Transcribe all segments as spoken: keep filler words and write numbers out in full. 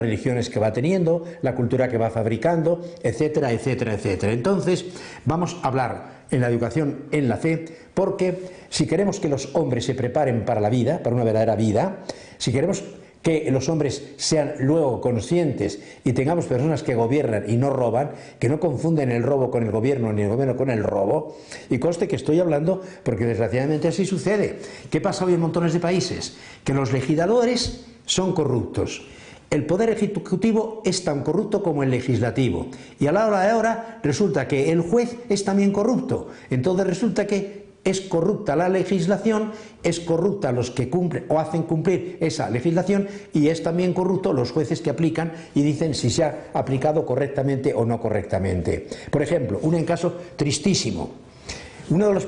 religiones que va teniendo, la cultura que va fabricando, etcétera, etcétera, etcétera. Entonces, vamos a hablar en la educación en la fe, porque si queremos que los hombres se preparen para la vida, para una verdadera vida, si queremos que los hombres sean luego conscientes y tengamos personas que gobiernan y no roban, que no confunden el robo con el gobierno ni el gobierno con el robo, y conste que estoy hablando porque desgraciadamente así sucede. ¿Qué pasa hoy en montones de países? Que los legisladores son corruptos. El poder ejecutivo es tan corrupto como el legislativo, y a la hora de ahora resulta que el juez es también corrupto. Entonces resulta que es corrupta la legislación, es corrupta los que cumplen o hacen cumplir esa legislación, y es también corrupto los jueces que aplican y dicen si se ha aplicado correctamente o no correctamente. Por ejemplo, un caso tristísimo. Uno de los,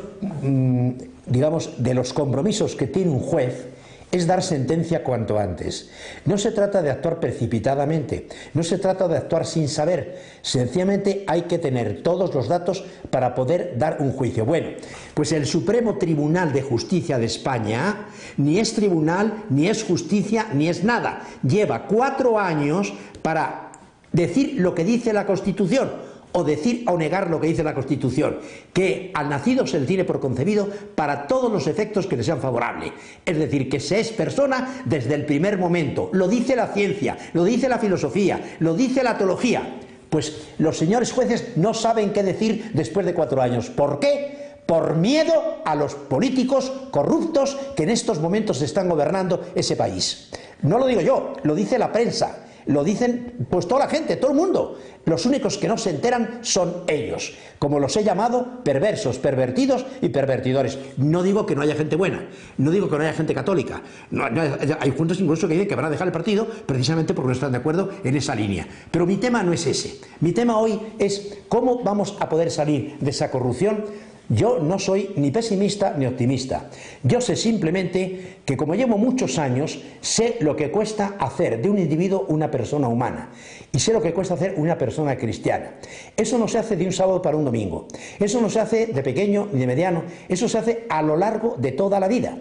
digamos, de los compromisos que tiene un juez es dar sentencia cuanto antes. No se trata de actuar precipitadamente, no se trata de actuar sin saber, sencillamente hay que tener todos los datos para poder dar un juicio. Bueno, pues el Supremo Tribunal de Justicia de España ni es tribunal, ni es justicia, ni es nada. Lleva cuatro años para decir lo que dice la Constitución, o decir o negar lo que dice la Constitución, que al nacido se le tiene por concebido para todos los efectos que le sean favorables. Es decir, que se es persona desde el primer momento. Lo dice la ciencia, lo dice la filosofía, lo dice la teología. Pues los señores jueces no saben qué decir después de cuatro años. ¿Por qué? Por miedo a los políticos corruptos que en estos momentos están gobernando ese país. No lo digo yo, lo dice la prensa. Lo dicen pues toda la gente, todo el mundo. Los únicos que no se enteran son ellos, como los he llamado perversos, pervertidos y pervertidores. No digo que no haya gente buena, no digo que no haya gente católica. No, no, hay juntos incluso que dicen que van a dejar el partido precisamente porque no están de acuerdo en esa línea. Pero mi tema no es ese. Mi tema hoy es cómo vamos a poder salir de esa corrupción. Yo no soy ni pesimista ni optimista. Yo sé simplemente que, como llevo muchos años, sé lo que cuesta hacer de un individuo una persona humana, y sé lo que cuesta hacer una persona cristiana. Eso no se hace de un sábado para un domingo, eso no se hace de pequeño ni de mediano, eso se hace a lo largo de toda la vida.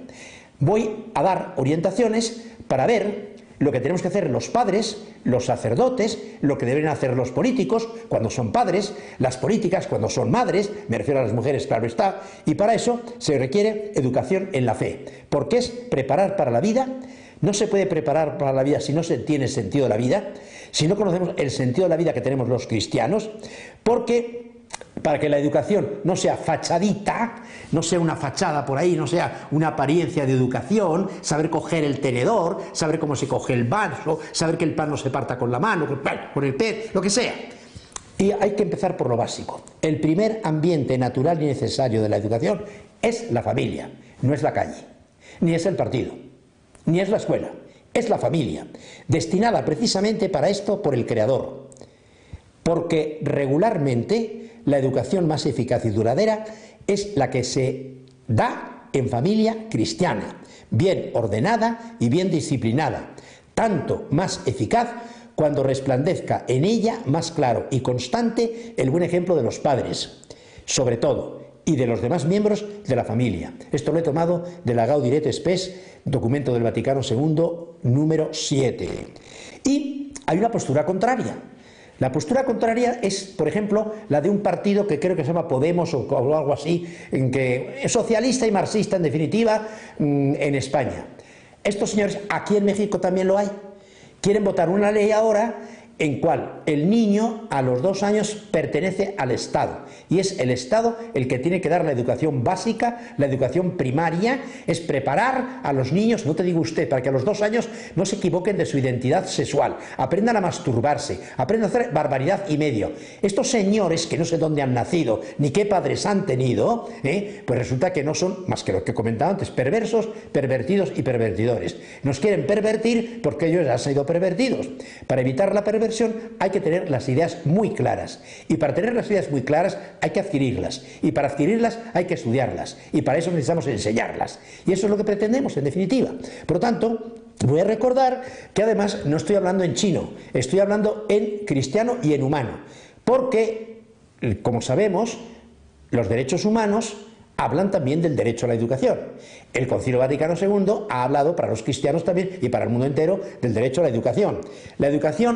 Voy a dar orientaciones para ver lo que tenemos que hacer los padres, los sacerdotes, lo que deben hacer los políticos cuando son padres, las políticas cuando son madres, me refiero a las mujeres, claro está, y para eso se requiere educación en la fe, porque es preparar para la vida. No se puede preparar para la vida si no se tiene sentido de la vida, si no conocemos el sentido de la vida que tenemos los cristianos, porque para que la educación no sea fachadita, no sea una fachada por ahí, no sea una apariencia de educación, saber coger el tenedor, saber cómo se coge el vaso, saber que el pan no se parta con la mano, con el pez, lo que sea. Y hay que empezar por lo básico. El primer ambiente natural y necesario de la educación es la familia, no es la calle, ni es el partido, ni es la escuela, es la familia, destinada precisamente para esto por el Creador. Porque regularmente la educación más eficaz y duradera es la que se da en familia cristiana, bien ordenada y bien disciplinada, tanto más eficaz cuando resplandezca en ella más claro y constante el buen ejemplo de los padres, sobre todo, y de los demás miembros de la familia. Esto lo he tomado de la Gaudí et Spes, documento del Vaticano segundo, número siete. Y hay una postura contraria. La postura contraria es, por ejemplo, la de un partido que creo que se llama Podemos o algo así, en que es socialista y marxista en definitiva en España. Estos señores, aquí en México también lo hay, quieren votar una ley ahora en cual el niño a los dos años pertenece al Estado, y es el Estado el que tiene que dar la educación básica, la educación primaria, es preparar a los niños, no te digo usted, para que a los dos años no se equivoquen de su identidad sexual, aprendan a masturbarse, aprendan a hacer barbaridad y medio. Estos señores que no sé dónde han nacido, ni qué padres han tenido, ¿eh? pues resulta que no son más que lo que he comentado antes, perversos, pervertidos y pervertidores. Nos quieren pervertir porque ellos ya han sido pervertidos. Para evitar la perversión hay que tener las ideas muy claras, y para tener las ideas muy claras hay que adquirirlas, y para adquirirlas hay que estudiarlas, y para eso necesitamos enseñarlas, y eso es lo que pretendemos en definitiva. Por lo tanto, voy a recordar que además no estoy hablando en chino, estoy hablando en cristiano y en humano, porque, como sabemos, los derechos humanos hablan también del derecho a la educación. El Concilio Vaticano segundo ha hablado para los cristianos también y para el mundo entero del derecho a la educación. La educación